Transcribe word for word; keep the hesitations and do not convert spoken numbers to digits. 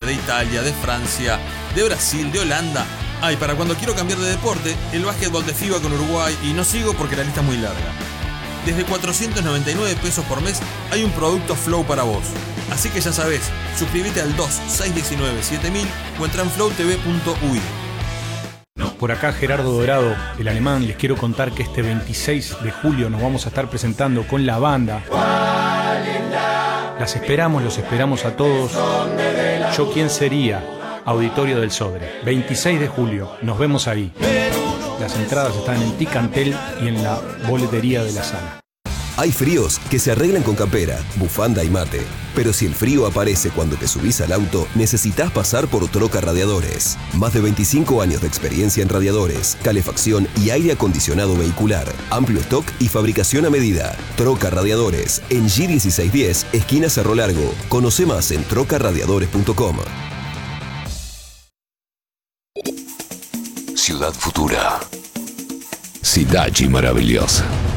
de Italia, de Francia, de Brasil, de Holanda. Ah, y para cuando quiero cambiar de deporte, el básquetbol de FIBA con Uruguay, y no sigo porque la lista es muy larga. Desde cuatrocientos noventa y nueve pesos por mes hay un producto Flow para vos. Así que ya sabés, suscríbete al dos seis uno nueve siete mil o entra en flow t v punto u i. Por acá Gerardo Dorado, el alemán. Les quiero contar que este veintiséis de julio nos vamos a estar presentando con la banda. Las esperamos, los esperamos a todos. Yo quién sería, Auditorio del Sodre, veintiséis de julio, nos vemos ahí. Las entradas están en Ticantel y en la boletería de la sala. Hay fríos que se arreglan con campera, bufanda y mate. Pero si el frío aparece cuando te subís al auto, necesitas pasar por Troca Radiadores. Más de veinticinco años de experiencia en radiadores, calefacción y aire acondicionado vehicular. Amplio stock y fabricación a medida. Troca Radiadores, en G dieciséis diez, esquina Cerro Largo. Conoce más en troca radiadores punto com. Ciudad futura. Cidade maravilhosa.